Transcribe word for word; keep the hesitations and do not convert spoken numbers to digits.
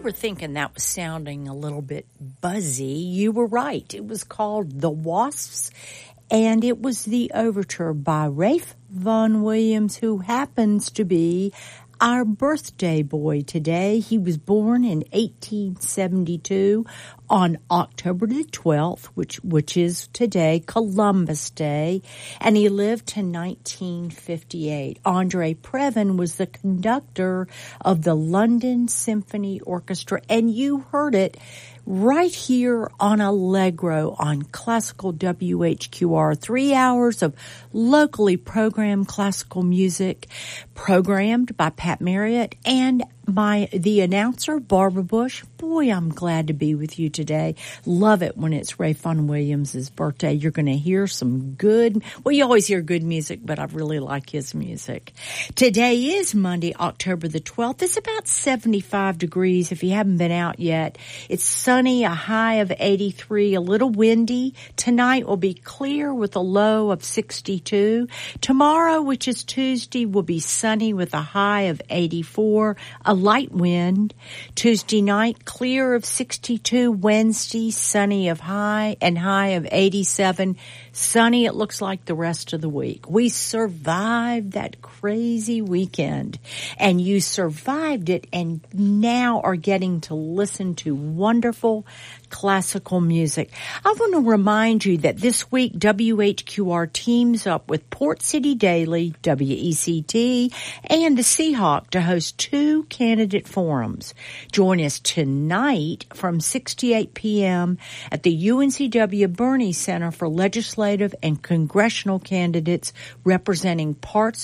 were thinking that was sounding a little bit buzzy, you were right. It was called The Wasps, and it was the overture by Ralph Vaughan Williams, who happens to be our birthday boy today. He was born in eighteen seventy-two on October the twelfth, which which is today, Columbus Day, and he lived to nineteen fifty-eight. Andre Previn was the conductor of the London Symphony Orchestra, and you heard it right here on Allegro on Classical W H Q R. Three hours of locally programmed classical music, programmed by Pat Marriott and my the announcer, Barbara Bush. Boy, I'm glad to be with you today. Love it when it's Ralph Vaughan Williams' birthday. You're going to hear some good, well, you always hear good music, but I really like his music. Today is Monday, October the twelfth. It's about seventy-five degrees if you haven't been out yet. It's sunny, a high of eighty-three, a little windy. Tonight will be clear with a low of sixty-two. Tomorrow, which is Tuesday, will be sunny with a high of eighty-four, a light wind. Tuesday night, clear of sixty-two. Wednesday, sunny of high and high of eighty-seven. Sunny, it looks like the rest of the week. We survived that crazy weekend, and you survived it and now are getting to listen to wonderful classical music. I want to remind you that this week W H Q R teams up with Port City Daily, W E C T, and the Seahawk to host two candidate forums. Join us tonight from six to eight p.m. at the U N C W Burney Center for Legislative and Congressional Candidates representing parts